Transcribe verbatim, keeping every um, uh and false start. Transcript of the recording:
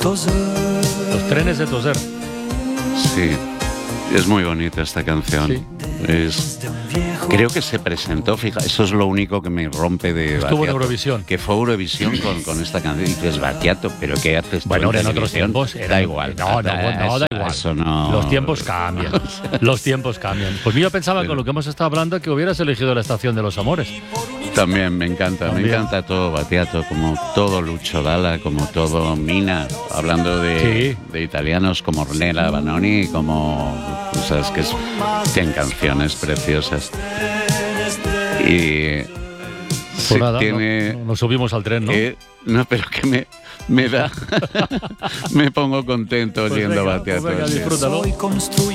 Los trenes de Toser. Sí, es muy bonita esta canción. Sí. Es, creo que se presentó, fija, eso es lo único que me rompe de Estuvo Battiato, en Eurovisión. que fue Eurovisión con, con esta canción. Y dices, Battiato, ¿pero qué haces tú Bueno, en en otros televisión? tiempos era- Da igual. No, no, da, no, eso, da igual. Eso no... Los tiempos cambian. Los tiempos cambian. Pues yo pensaba, Pero- con lo que hemos estado hablando, que hubieras elegido La Estación de los Amores. También me encanta, También. me encanta todo Battiato, como todo Lucio Dalla, como todo Mina, hablando de, Sí. de italianos como Ornella Vanoni, como, o sea, es que es, tienen canciones preciosas. Y Pues sí, nada, tiene... no- no- nos subimos al tren, ¿no? que- no, pero que me, me da, me pongo contento Pues oyendo venga, Battiato. pues venga, sí. disfrútalo.